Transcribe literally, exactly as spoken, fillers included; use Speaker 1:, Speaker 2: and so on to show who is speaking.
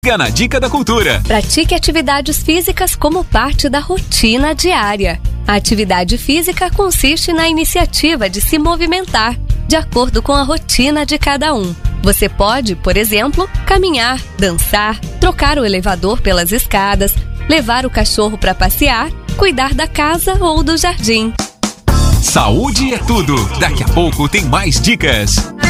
Speaker 1: Na Dica da Cultura.
Speaker 2: Pratique atividades físicas como parte da rotina diária. A atividade física consiste na iniciativa de se movimentar, de acordo com a rotina de cada um. Você pode, por exemplo, caminhar, dançar, trocar o elevador pelas escadas, levar o cachorro para passear, cuidar da casa ou do jardim.
Speaker 1: Saúde é tudo. Daqui a pouco tem mais dicas.